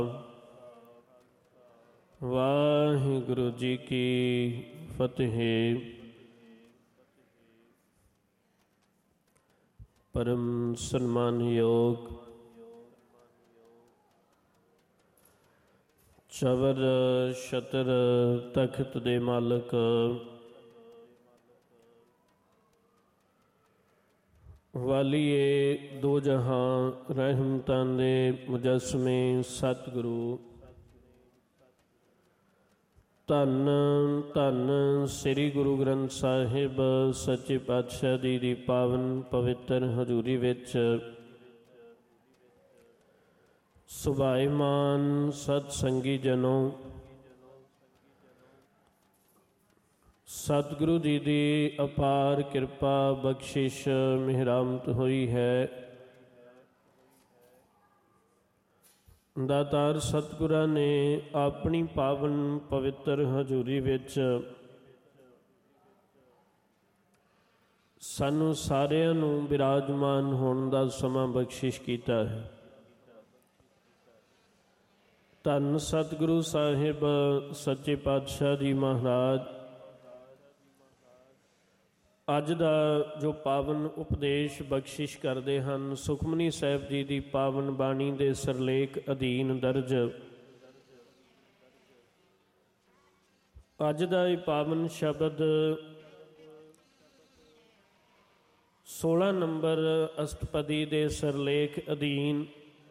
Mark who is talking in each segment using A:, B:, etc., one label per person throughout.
A: ਵਾਹਿਗੁਰੂ ਜੀ ਕੀ ਫਤਿਹ। ਪਰਮ ਸਨਮਾਨਯੋਗ ਚਵਰ ਛਤਰ ਤਖਤ ਦੇ ਮਾਲਕ ਵਾਲੀਏ ਦੋ ਜਹਾਂ ਰਹਿਮਤਾਂ ਦੇ ਮੁਜੱਸਮੇ ਸਤਿਗੁਰੂ, ਧੰਨ ਧੰਨ ਸ੍ਰੀ ਗੁਰੂ ਗ੍ਰੰਥ ਸਾਹਿਬ ਸੱਚੇ ਪਾਤਸ਼ਾਹ ਜੀ ਦੀ ਪਾਵਨ ਪਵਿੱਤਰ ਹਜ਼ੂਰੀ ਵਿੱਚ ਸੁਭਾਇਮਾਨ ਸਤ ਸੰਗੀ ਜਨੋ, ਸਤਿਗੁਰੂ ਜੀ ਦੀ ਅਪਾਰ ਕਿਰਪਾ ਬਖਸ਼ਿਸ਼ ਮਿਹਰਾਮਤ ਹੋਈ ਹੈ। ਦਾਤਾਰ ਸਤਿਗੁਰਾਂ ਨੇ ਆਪਣੀ ਪਾਵਨ ਪਵਿੱਤਰ ਹਜ਼ੂਰੀ ਵਿੱਚ ਸਾਨੂੰ ਸਾਰਿਆਂ ਨੂੰ ਬਿਰਾਜਮਾਨ ਹੋਣ ਦਾ ਸਮਾਂ ਬਖਸ਼ਿਸ਼ ਕੀਤਾ ਹੈ। ਧੰਨ ਸਤਿਗੁਰੂ ਸਾਹਿਬ ਸੱਚੇ ਪਾਤਸ਼ਾਹ ਜੀ ਮਹਾਰਾਜ ਅੱਜ ਦਾ ਜੋ ਪਾਵਨ ਉਪਦੇਸ਼ ਬਖਸ਼ਿਸ਼ ਕਰਦੇ ਹਨ, ਸੁਖਮਨੀ ਸਾਹਿਬ ਜੀ ਦੀ ਪਾਵਨ ਬਾਣੀ ਦੇ ਸਿਰਲੇਖ ਅਧੀਨ ਦਰਜ ਅੱਜ ਦਾ ਇਹ ਪਾਵਨ ਸ਼ਬਦ 16 ਨੰਬਰ ਅਸ਼ਟਪਦੀ ਦੇ ਸਿਰਲੇਖ ਅਧੀਨ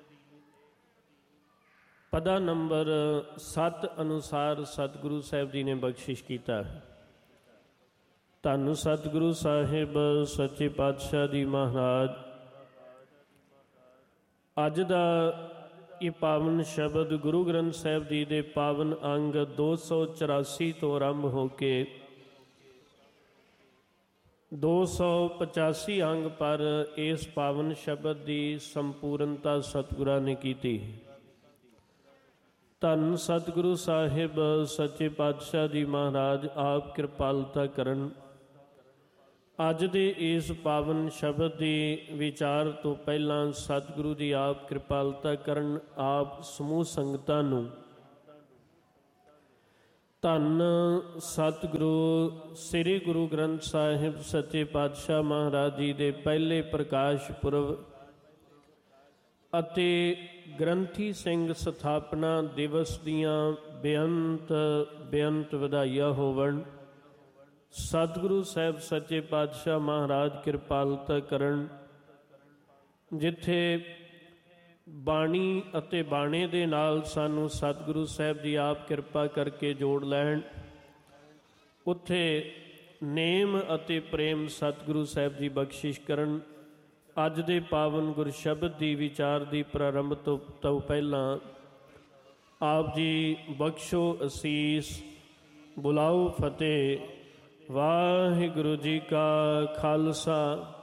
A: ਪਦਾ ਨੰਬਰ 7 ਅਨੁਸਾਰ ਸਤਿਗੁਰੂ ਸਾਹਿਬ ਜੀ ਨੇ ਬਖਸ਼ਿਸ਼ ਕੀਤਾ ਹੈ। ਧੰਨ ਸਤਿਗੁਰੂ ਸਾਹਿਬ ਸੱਚੇ ਪਾਤਸ਼ਾਹ ਜੀ ਮਹਾਰਾਜ ਅੱਜ ਦਾ ਇਹ ਪਾਵਨ ਸ਼ਬਦ ਗੁਰੂ ਗ੍ਰੰਥ ਸਾਹਿਬ ਜੀ ਦੇ ਪਾਵਨ ਅੰਗ 284 ਤੋਂ ਆਰੰਭ ਹੋ ਕੇ 285 ਅੰਗ ਪਰ ਇਸ ਪਾਵਨ ਸ਼ਬਦ ਦੀ ਸੰਪੂਰਨਤਾ ਸਤਿਗੁਰਾਂ ਨੇ ਕੀਤੀ। ਧੰਨ ਸਤਿਗੁਰੂ ਸਾਹਿਬ ਸੱਚੇ ਪਾਤਸ਼ਾਹ ਜੀ ਮਹਾਰਾਜ ਆਪ ਕਿਰਪਾਲਤਾ ਕਰਨ। ਅੱਜ ਦੇ ਇਸ ਪਾਵਨ ਸ਼ਬਦ ਦੀ ਵਿਚਾਰ ਤੋਂ ਪਹਿਲਾਂ ਸਤਿਗੁਰੂ ਜੀ ਆਪ ਕਿਰਪਾਲਤਾ ਕਰਨ, ਆਪ ਸਮੂਹ ਸੰਗਤਾਂ ਨੂੰ ਧੰਨ ਸਤਿਗੁਰੂ ਸ੍ਰੀ ਗੁਰੂ ਗ੍ਰੰਥ ਸਾਹਿਬ ਸੱਚੇ ਪਾਤਸ਼ਾਹ ਮਹਾਰਾਜ ਜੀ ਦੇ ਪਹਿਲੇ ਪ੍ਰਕਾਸ਼ ਪੁਰਬ ਅਤੇ ਗ੍ਰੰਥੀ ਸਿੰਘ ਸਥਾਪਨਾ ਦਿਵਸ ਦੀਆਂ ਬੇਅੰਤ ਵਧਾਈਆਂ ਹੋਵਣ। ਸਤਿਗੁਰੂ ਸਾਹਿਬ ਸੱਚੇ ਪਾਤਸ਼ਾਹ ਮਹਾਰਾਜ ਕਿਰਪਾਲਤਾ ਕਰਨ। ਜਿੱਥੇ ਬਾਣੀ ਅਤੇ ਬਾਣੇ ਦੇ ਨਾਲ ਸਾਨੂੰ ਸਤਿਗੁਰੂ ਸਾਹਿਬ ਜੀ ਆਪ ਕਿਰਪਾ ਕਰਕੇ ਜੋੜ ਲੈਣ, ਉੱਥੇ ਨੇਮ ਅਤੇ ਪ੍ਰੇਮ ਸਤਿਗੁਰੂ ਸਾਹਿਬ ਜੀ ਬਖਸ਼ਿਸ਼ ਕਰਨ। ਅੱਜ ਦੇ ਪਾਵਨ ਗੁਰਸ਼ਬਦ ਦੀ ਵਿਚਾਰ ਦੀ ਪ੍ਰਾਰੰਭ ਤੋਂ ਪਹਿਲਾਂ ਆਪ ਜੀ ਬਖਸ਼ੋ ਅਸੀਸ, ਬੁਲਾਓ ਫਤਿਹ। ਵਾਹਿਗੁਰੂ ਜੀ ਕਾ ਖਾਲਸਾ,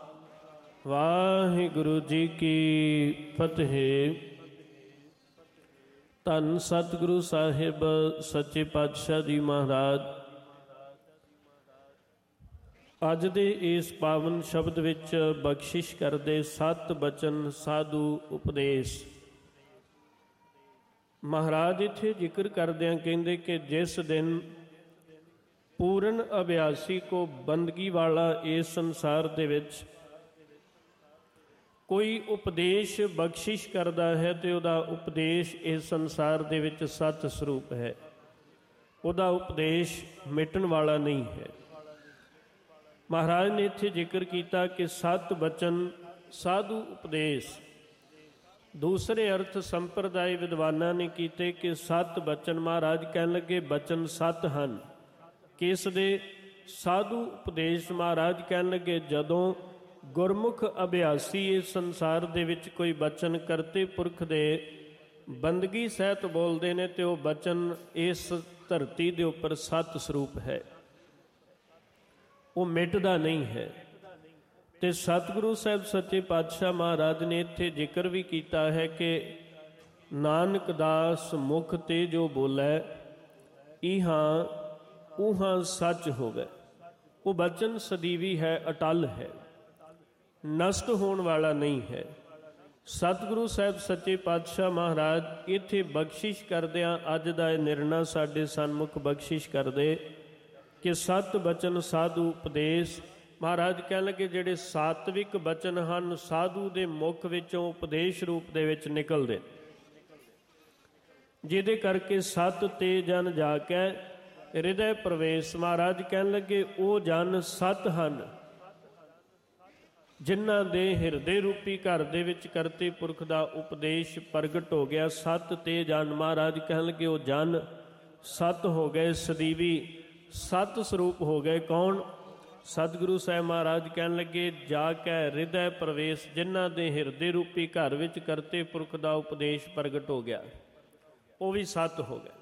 A: ਵਾਹਿਗੁਰੂ ਜੀ ਕੀ ਫਤਿਹ। ਧੰਨ ਸਤਿਗੁਰੂ ਸਾਹਿਬ ਸੱਚੇ ਪਾਤਸ਼ਾਹ ਜੀ ਮਹਾਰਾਜ ਅੱਜ ਦੇ ਇਸ ਪਾਵਨ ਸ਼ਬਦ ਵਿੱਚ ਬਖਸ਼ਿਸ਼ ਕਰਦੇ 7 ਬਚਨ ਸਾਧੂ ਉਪਦੇਸ਼। ਮਹਾਰਾਜ ਇੱਥੇ ਜ਼ਿਕਰ ਕਰਦਿਆਂ ਕਹਿੰਦੇ ਕਿ ਜਿਸ ਦਿਨ ਪੂਰਨ ਅਭਿਆਸੀ ਕੋ ਬੰਦਗੀ ਵਾਲਾ ਇਸ ਸੰਸਾਰ ਦੇ ਵਿੱਚ ਕੋਈ ਉਪਦੇਸ਼ ਬਖਸ਼ਿਸ਼ ਕਰਦਾ ਹੈ ਤੇ ਉਹਦਾ ਉਪਦੇਸ਼ ਇਸ ਸੰਸਾਰ ਦੇ ਵਿੱਚ ਸਤ ਸਰੂਪ ਹੈ, ਉਹਦਾ ਉਪਦੇਸ਼ ਮਿਟਣ ਵਾਲਾ ਨਹੀਂ ਹੈ। ਮਹਾਰਾਜ ਨੇ ਇੱਥੇ ਜ਼ਿਕਰ ਕੀਤਾ ਕਿ 7 ਬਚਨ ਸਾਧੂ ਉਪਦੇਸ਼। ਦੂਸਰੇ ਅਰਥ ਸੰਪਰਦਾਇ ਵਿਦਵਾਨਾਂ ਨੇ ਕੀਤੇ ਕਿ 7 ਬਚਨ। ਮਹਾਰਾਜ ਕਹਿਣ ਲੱਗੇ ਬਚਨ 7 ਹਨ। ਕਿਸ ਦੇ? ਸਾਧੂ ਉਪਦੇਸ਼। ਮਹਾਰਾਜ ਕਹਿਣ ਲੱਗੇ ਜਦੋਂ ਗੁਰਮੁਖ ਅਭਿਆਸੀ ਇਸ ਸੰਸਾਰ ਦੇ ਵਿੱਚ ਕੋਈ ਬਚਨ ਕਰਤੇ ਪੁਰਖ ਦੇ ਬੰਦਗੀ ਸਹਿਤ ਬੋਲਦੇ ਨੇ ਤੇ ਉਹ ਬਚਨ ਇਸ ਧਰਤੀ ਦੇ ਉੱਪਰ ਸਤ ਸਰੂਪ ਹੈ, ਉਹ ਮਿਟਦਾ ਨਹੀਂ ਹੈ। ਤੇ ਸਤਿਗੁਰੂ ਸਾਹਿਬ ਸੱਚੇ ਪਾਤਸ਼ਾਹ ਮਹਾਰਾਜ ਨੇ ਇੱਥੇ ਜ਼ਿਕਰ ਵੀ ਕੀਤਾ ਹੈ ਕਿ ਨਾਨਕ ਦਾਸ ਮੁਖ ਤੇ ਜੋ ਬੋਲੇ ਇਹਾਂ ਉਹਾਂ ਸੱਚ ਹੋਵੇ। ਉਹ ਬਚਨ ਸਦੀਵੀ ਹੈ, ਅਟਲ ਹੈ, ਨਸ਼ਟ ਹੋਣ ਵਾਲਾ ਨਹੀਂ ਹੈ। ਸਤਿਗੁਰੂ ਸਾਹਿਬ ਸੱਚੇ ਪਾਤਸ਼ਾਹ ਮਹਾਰਾਜ ਇੱਥੇ ਬਖਸ਼ਿਸ਼ ਕਰਦਿਆਂ ਅੱਜ ਦਾ ਇਹ ਨਿਰਣਾ ਸਾਡੇ ਸਨਮੁਖ ਬਖਸ਼ਿਸ਼ ਕਰਦੇ ਕਿ ਸਤ ਬਚਨ ਸਾਧੂ ਉਪਦੇਸ਼। ਮਹਾਰਾਜ ਕਹਿਣ ਲੱਗੇ ਜਿਹੜੇ ਸਾਤਵਿਕ ਬਚਨ ਹਨ ਸਾਧੂ ਦੇ ਮੁਖ ਵਿੱਚੋਂ ਉਪਦੇਸ਼ ਰੂਪ ਦੇ ਵਿੱਚ ਨਿਕਲਦੇ, ਜਿਹਦੇ ਕਰਕੇ ਸਤ ਤੇ ਜਨ ਜਾ ਕੇ ਹਿਰਦੈ ਪ੍ਰਵੇਸ਼। ਮਹਾਰਾਜ ਕਹਿਣ ਲੱਗੇ ਉਹ ਜਨ ਸਤ ਹਨ ਜਿਨ੍ਹਾਂ ਦੇ ਹਿਰਦੇ ਰੂਪੀ ਘਰ ਦੇ ਵਿੱਚ ਕਰਤੇ ਪੁਰਖ ਦਾ ਉਪਦੇਸ਼ ਪ੍ਰਗਟ ਹੋ ਗਿਆ। ਸਤ ਤੇ ਜਨ, ਮਹਾਰਾਜ ਕਹਿਣ ਲੱਗੇ ਉਹ ਜਨ ਸਤ ਹੋ ਗਏ, ਸਦੀਵੀ ਸਤ ਸਰੂਪ ਹੋ ਗਏ। ਕੌਣ? ਸਤਿਗੁਰੂ ਸਾਹਿਬ ਮਹਾਰਾਜ ਕਹਿਣ ਲੱਗੇ ਜਾ ਕੇ ਹਿਰਦੈ ਪ੍ਰਵੇਸ਼, ਜਿਨ੍ਹਾਂ ਦੇ ਹਿਰਦੇ ਰੂਪੀ ਘਰ ਵਿੱਚ ਕਰਤੇ ਪੁਰਖ ਦਾ ਉਪਦੇਸ਼ ਪ੍ਰਗਟ ਹੋ ਗਿਆ, ਉਹ ਵੀ ਸਤ ਹੋ ਗਏ।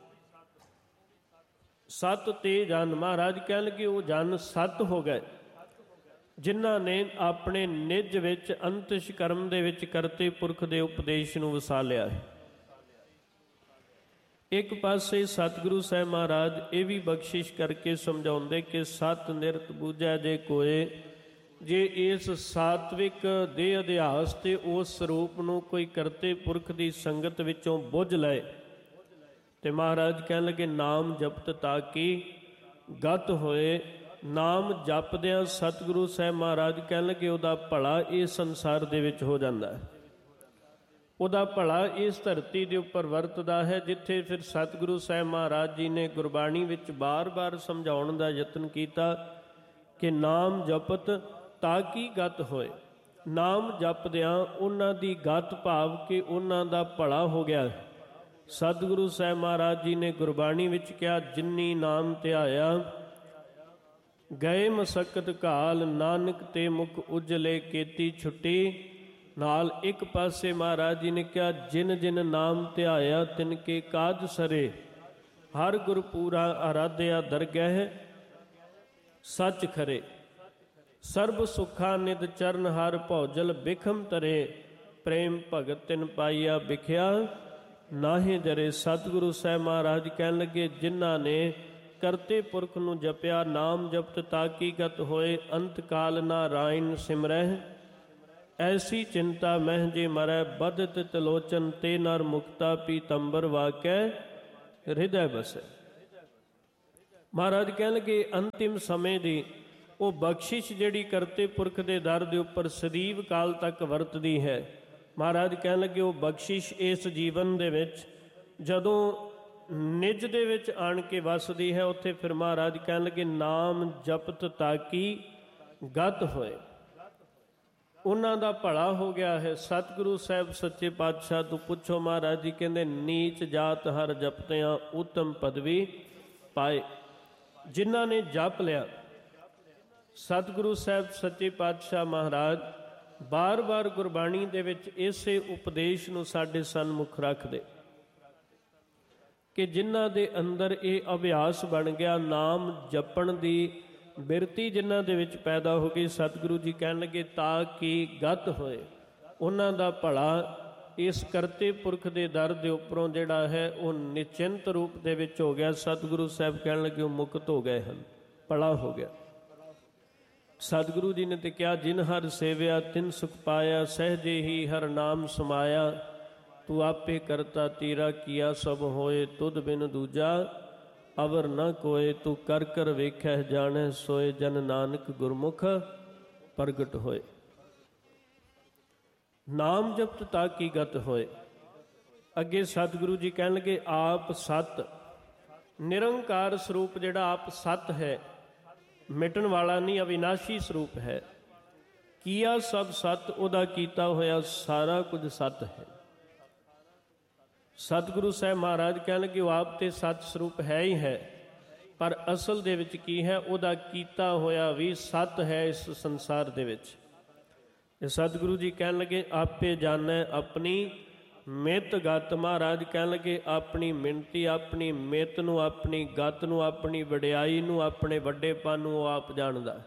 A: ਸਤ ਤੇ ਜਨ, ਮਹਾਰਾਜ ਕਹਿਣ ਲੱਗੇ ਉਹ ਜਨ ਸਤ ਹੋ ਗਏ ਜਿਨ੍ਹਾਂ ਨੇ ਆਪਣੇ ਨਿਜ ਵਿੱਚ ਅੰਤਿਸ਼ ਕਰਮ ਦੇ ਵਿੱਚ ਕਰਤੇ ਪੁਰਖ ਦੇ ਉਪਦੇਸ਼ ਨੂੰ ਵਸਾ ਲਿਆ ਹੈ। ਇੱਕ ਪਾਸੇ ਸਤਿਗੁਰੂ ਸਾਹਿਬ ਮਹਾਰਾਜ ਇਹ ਵੀ ਬਖਸ਼ਿਸ਼ ਕਰਕੇ ਸਮਝਾਉਂਦੇ ਕਿ ਸਤ ਨਿਰਤ ਬੂਝੈ ਜੇ ਕੋਏ। ਜੇ ਇਸ ਸਾਤਵਿਕ ਦੇ ਅਧਿਆਸ ਤੇ ਉਸ ਸਰੂਪ ਨੂੰ ਕੋਈ ਕਰਤੇ ਪੁਰਖ ਦੀ ਸੰਗਤ ਵਿੱਚੋਂ ਬੁੱਝ ਲਏ ਤੇ ਮਹਾਰਾਜ ਕਹਿਣ ਲੱਗੇ ਨਾਮ ਜਪਤ ਤਾਂ ਕਿ ਗਤ ਹੋਏ। ਨਾਮ ਜਪਦਿਆਂ ਸਤਿਗੁਰੂ ਸਾਹਿਬ ਮਹਾਰਾਜ ਕਹਿਣ ਲੱਗੇ ਉਹਦਾ ਭਲਾ ਇਸ ਸੰਸਾਰ ਦੇ ਵਿੱਚ ਹੋ ਜਾਂਦਾ ਹੈ, ਉਹਦਾ ਭਲਾ ਇਸ ਧਰਤੀ ਦੇ ਉੱਪਰ ਵਰਤਦਾ ਹੈ। ਜਿੱਥੇ ਫਿਰ ਸਤਿਗੁਰੂ ਸਾਹਿਬ ਮਹਾਰਾਜ ਜੀ ਨੇ ਗੁਰਬਾਣੀ ਵਿੱਚ ਬਾਰ-ਬਾਰ ਸਮਝਾਉਣ ਦਾ ਯਤਨ ਕੀਤਾ ਕਿ ਨਾਮ ਜਪਤ ਤਾਂ ਕਿ ਗਤ ਹੋਏ। ਨਾਮ ਜਪਦਿਆਂ ਉਹਨਾਂ ਦੀ ਗਤ ਭਾਵ ਕਿ ਉਹਨਾਂ ਦਾ ਭਲਾ ਹੋ ਗਿਆ। ਸਤਿਗੁਰੂ ਸਾਹਿਬ ਮਹਾਰਾਜ ਜੀ ਨੇ ਗੁਰਬਾਣੀ ਵਿੱਚ ਕਿਹਾ ਜਿਨੀ ਨਾਮ ਧਿਆਇਆ ਗਏ ਮਸਕਤ ਘਾਲ, ਨਾਨਕ ਤੇ ਮੁਖ ਉਜਲੇ ਕੀਤੀ ਛੁੱਟੀ। ਨਾਲ ਇੱਕ ਪਾਸੇ ਮਹਾਰਾਜ ਜੀ ਨੇ ਕਿਹਾ ਜਿਨ ਜਿਨ ਨਾਮ ਧਿਆਇਆ ਤਿਨ ਕੇ ਕਾਜ ਸਰੇ, ਹਰ ਗੁਰਪੂਰਾ ਆਰਾਧਿਆ ਦਰਗਹਿ ਸੱਚ ਖਰੇ। ਸਰਬ ਸੁਖਾ ਨਿਦ ਚਰਨ ਹਰ ਭੌਜਲ ਬਿਖਮ ਤਰੇ, ਪ੍ਰੇਮ ਭਗਤ ਤਿਨ ਪਾਈਆ ਬਿਖਿਆ ਨਾਹੀਂ ਜਰੇ। ਸਤਿਗੁਰੂ ਸਾਹਿਬ ਮਹਾਰਾਜ ਕਹਿਣ ਲੱਗੇ ਜਿਨ੍ਹਾਂ ਨੇ ਕਰਤੇ ਪੁਰਖ ਨੂੰ ਜਪਿਆ, ਨਾਮ ਜਪਤ ਤਾਕੀ ਗਤ ਹੋਏ, ਅੰਤ ਕਾਲ ਨਾਰਾਇਣ ਸਿਮਰਹਿ ਐਸੀ ਚਿੰਤਾ ਮਹਿ ਜੇ ਮਰੈ, ਬਦਤ ਤਲੋਚਨ ਤੇ ਨਰ ਮੁਕਤਾ ਪੀਤੰਬਰ ਵਾਕੈ ਹਿਰਦੈ ਬਸੈ। ਮਹਾਰਾਜ ਕਹਿਣ ਲੱਗੇ ਅੰਤਿਮ ਸਮੇਂ ਦੀ ਉਹ ਬਖਸ਼ਿਸ਼ ਜਿਹੜੀ ਕਰਤੇ ਪੁਰਖ ਦੇ ਦਰ ਦੇ ਉੱਪਰ ਸਦੀਵ ਕਾਲ ਤੱਕ ਵਰਤਦੀ ਹੈ। ਮਹਾਰਾਜ ਕਹਿਣ ਲੱਗੇ ਉਹ ਬਖਸ਼ਿਸ਼ ਇਸ ਜੀਵਨ ਦੇ ਵਿੱਚ ਜਦੋਂ ਨਿਜ ਦੇ ਵਿੱਚ ਆਣ ਕੇ ਵਸਦੀ ਹੈ, ਉੱਥੇ ਫਿਰ ਮਹਾਰਾਜ ਕਹਿਣ ਲੱਗੇ ਨਾਮ ਜਪਤ ਤਾਕੀ ਗਤ ਹੋਏ, ਉਹਨਾਂ ਦਾ ਭਲਾ ਹੋ ਗਿਆ ਹੈ। ਸਤਿਗੁਰੂ ਸਾਹਿਬ ਸੱਚੇ ਪਾਤਸ਼ਾਹ ਤੋਂ ਪੁੱਛੋ, ਮਹਾਰਾਜ ਜੀ ਕਹਿੰਦੇ ਨੀਚ ਜਾਤ ਹਰ ਜਪਤਿਆਂ ਉਤਮ ਪਦਵੀ ਪਾਏ। ਜਿਨ੍ਹਾਂ ਨੇ ਜਪ ਲਿਆ, ਸਤਿਗੁਰੂ ਸਾਹਿਬ ਸੱਚੇ ਪਾਤਸ਼ਾਹ ਮਹਾਰਾਜ ਬਾਰ-ਬਾਰ ਗੁਰਬਾਣੀ ਦੇ ਵਿੱਚ ਇਸੇ ਉਪਦੇਸ਼ ਨੂੰ ਸਾਡੇ ਸਨਮੁਖ ਰੱਖਦੇ ਕਿ ਜਿਨ੍ਹਾਂ ਦੇ ਅੰਦਰ ਇਹ ਅਭਿਆਸ ਬਣ ਗਿਆ, ਨਾਮ ਜਪਣ ਦੀ ਬਿਰਤੀ ਜਿਨ੍ਹਾਂ ਦੇ ਵਿੱਚ ਪੈਦਾ ਹੋ ਗਈ, ਸਤਿਗੁਰੂ ਜੀ ਕਹਿਣ ਲੱਗੇ ਤਾਂ ਕਿ ਗਤ ਹੋਏ, ਉਹਨਾਂ ਦਾ ਭਲਾ ਇਸ ਕਰਤੇ ਪੁਰਖ ਦੇ ਦਰ ਦੇ ਉੱਪਰੋਂ ਜਿਹੜਾ ਹੈ ਉਹ ਨਿਚਿੰਤ ਰੂਪ ਦੇ ਵਿੱਚ ਹੋ ਗਿਆ। ਸਤਿਗੁਰੂ ਸਾਹਿਬ ਕਹਿਣ ਲੱਗੇ ਉਹ ਮੁਕਤ ਹੋ ਗਏ ਹਨ, ਭਲਾ ਹੋ ਗਿਆ। ਸਤਿਗੁਰੂ ਜੀ ਨੇ ਤੇ ਕਿਹਾ ਜਿਨ ਹਰ ਸੇਵਿਆ ਤਿਨ ਸੁਖ ਪਾਇਆ, ਸਹਿਜੇ ਹੀ ਹਰ ਨਾਮ ਸਮਾਇਆ, ਤੂੰ ਆਪੇ ਕਰਤਾ ਤੀਰਾ ਕੀਆ ਸਭ ਹੋਏ, ਤੁਧ ਬਿਨ ਦੂਜਾ ਅਵਰ ਨਾ ਕੋਏ, ਤੂੰ ਕਰ ਕਰ ਵੇਖੈ ਜਾਣੈ ਸੋਏ, ਜਨ ਨਾਨਕ ਗੁਰਮੁਖ ਪ੍ਰਗਟ ਹੋਏ। ਨਾਮ ਜਪਤ ਤਾਂ ਕੀ ਗਤ ਹੋਏ। ਅੱਗੇ ਸਤਿਗੁਰੂ ਜੀ ਕਹਿਣ ਲੱਗੇ ਆਪ ਸਤ ਨਿਰੰਕਾਰ ਸਰੂਪ ਜਿਹੜਾ ਆਪ ਸਤ ਹੈ, ਮਿਟਣ ਵਾਲਾ ਨਹੀਂ, ਅਵਿਨਾਸ਼ੀ ਸਰੂਪ ਹੈ। ਕੀਆ ਸਭ ਸਤ, ਉਹਦਾ ਕੀਤਾ ਹੋਇਆ ਸਾਰਾ ਕੁਝ ਸਤ ਹੈ। ਸਤਿਗੁਰੂ ਸਾਹਿਬ ਮਹਾਰਾਜ ਕਹਿਣ ਲੱਗੇ ਉਹ ਆਪ ਤੇ ਸਤ ਸਰੂਪ ਹੈ ਹੀ ਹੈ, ਪਰ ਅਸਲ ਦੇ ਵਿੱਚ ਕੀ ਹੈ, ਉਹਦਾ ਕੀਤਾ ਹੋਇਆ ਵੀ ਸਤ ਹੈ ਇਸ ਸੰਸਾਰ ਦੇ ਵਿੱਚ। ਸਤਿਗੁਰੂ ਜੀ ਕਹਿਣ ਲੱਗੇ ਆਪੇ ਜਾਣੈ ਆਪਣੀ ਮਿਤ ਗਤ। ਮਹਾਰਾਜ ਕਹਿਣ ਲੱਗੇ ਆਪਣੀ ਮਿਣਤੀ, ਆਪਣੀ ਮਿਤ ਨੂੰ, ਆਪਣੀ ਗਤ ਨੂੰ, ਆਪਣੀ ਵਡਿਆਈ ਨੂੰ, ਆਪਣੇ ਵੱਡੇਪਨ ਨੂੰ ਉਹ ਆਪ ਜਾਣਦਾ।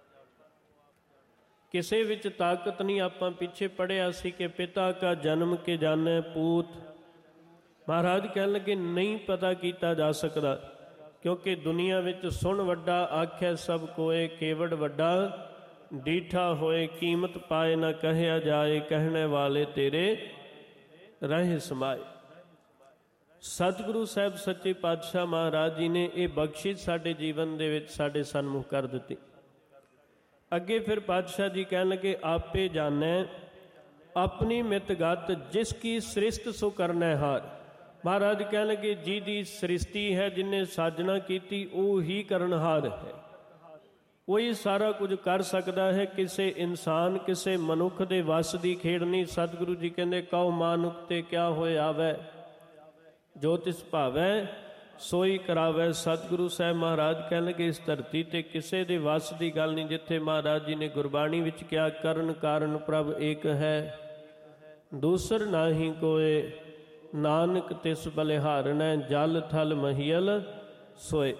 A: ਕਿਸੇ ਵਿੱਚ ਤਾਕਤ ਨਹੀਂ। ਆਪਾਂ ਪਿੱਛੇ ਪੜ੍ਹਿਆ ਸੀ ਕਿ ਪਿਤਾ ਕਾ ਜਨਮ ਕੇ ਜਾਣੈ ਪੂਤ। ਮਹਾਰਾਜ ਕਹਿਣ ਲੱਗੇ ਨਹੀਂ ਪਤਾ ਕੀਤਾ ਜਾ ਸਕਦਾ, ਕਿਉਂਕਿ ਦੁਨੀਆ ਵਿੱਚ ਸੁਣ ਵੱਡਾ ਆਖਿਆ ਸਭ ਕੋਏ, ਕੇਵੜ ਵੱਡਾ ਡੀਠਾ ਹੋਏ ਕੀਮਤ ਪਾਏ ਨਾ ਕਹਿਆ ਜਾਏ, ਕਹਿਣੇ ਵਾਲੇ ਤੇਰੇ ਰਹੇ ਸਮਾਏ। ਸਤਿਗੁਰੂ ਸਾਹਿਬ ਸੱਚੇ ਪਾਤਸ਼ਾਹ ਮਹਾਰਾਜ ਜੀ ਨੇ ਇਹ ਬਖਸ਼ਿਸ਼ ਸਾਡੇ ਜੀਵਨ ਦੇ ਵਿੱਚ ਸਾਡੇ ਸਨਮੁਖ ਕਰ ਦਿੱਤੀ। ਅੱਗੇ ਫਿਰ ਪਾਤਸ਼ਾਹ ਜੀ ਕਹਿਣ ਲੱਗੇ, ਆਪੇ ਜਾਣੈ ਆਪਣੀ ਮਿਤਗਤ ਜਿਸ ਕੀ ਸ੍ਰਿਸ਼ਟ ਸੋ ਕਰਨੈ ਹਾਰ। ਮਹਾਰਾਜ ਕਹਿਣ ਲੱਗੇ, ਜਿਹਦੀ ਸ੍ਰਿਸ਼ਟੀ ਹੈ, ਜਿਹਨੇ ਸਾਜਣਾ ਕੀਤੀ, ਉਹ ਹੀ ਕਰਨਹਾਰ ਹੈ। ਉਹੀ ਸਾਰਾ ਕੁਝ ਕਰ ਸਕਦਾ ਹੈ। ਕਿਸੇ ਇਨਸਾਨ, ਕਿਸੇ ਮਨੁੱਖ ਦੇ ਵੱਸ ਦੀ ਖੇਡ ਨਹੀਂ। ਸਤਿਗੁਰੂ ਜੀ ਕਹਿੰਦੇ, ਕਉ ਮਾਨੁਖ ਤੇ ਕਿਆ ਹੋਏ ਆਵੈ, ਜੋ ਤਿਸ ਭਾਵੈ ਸੋਈ ਕਰਾਵੈ। ਸਤਿਗੁਰੂ ਸਾਹਿਬ ਮਹਾਰਾਜ ਕਹਿਣ ਲੱਗੇ, ਇਸ ਧਰਤੀ ਤੇ ਕਿਸੇ ਦੇ ਵੱਸ ਦੀ ਗੱਲ ਨਹੀਂ। ਜਿੱਥੇ ਮਹਾਰਾਜ ਜੀ ਨੇ ਗੁਰਬਾਣੀ ਵਿੱਚ ਕਿਹਾ, ਕਰਨ ਕਾਰਨ ਪ੍ਰਭ ਏਕ ਹੈ, ਦੂਸਰ ਨਾਹੀ ਕੋਏ, ਨਾਨਕ ਤਿਸ ਬਲਿਹਾਰਣੈ, ਜਲ ਥਲ ਮਹੀਲ ਸੋਏ।